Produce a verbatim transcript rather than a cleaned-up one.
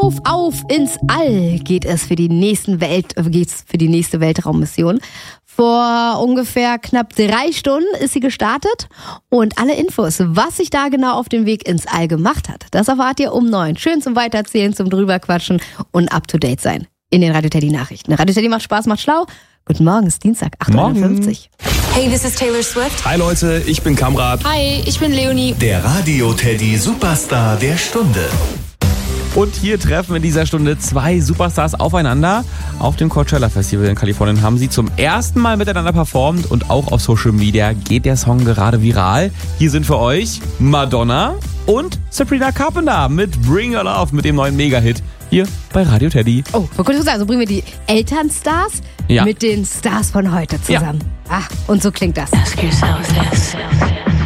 auf, auf ins All geht es für die nächsten Welt, äh, geht's für die nächste Weltraummission. Vor ungefähr knapp drei Stunden ist sie gestartet und alle Infos, was sich da genau auf dem Weg ins All gemacht hat, das erfahrt ihr um neun. Schön zum Weitererzählen, zum drüberquatschen und up to date sein in den Radio Teddy Nachrichten. Radio Teddy macht Spaß, macht schlau. Guten Morgen, es ist Dienstag, acht Uhr fünfzig. Hey, this is Taylor Swift. Hi Leute, ich bin Kamrat. Hi, ich bin Leonie. Der Radio Teddy Superstar der Stunde. Und hier treffen in dieser Stunde zwei Superstars aufeinander. Auf dem Coachella Festival in Kalifornien haben sie zum ersten Mal miteinander performt und auch auf Social Media geht der Song gerade viral. Hier sind für euch Madonna und Sabrina Carpenter mit Bring Your Love mit dem neuen Mega-Hit hier bei Radio Teddy. Oh, vor kurzem sagen, so bringen wir die Elternstars ja. mit den Stars von heute zusammen. Ja. Ah, und so klingt das. Ask yourself this.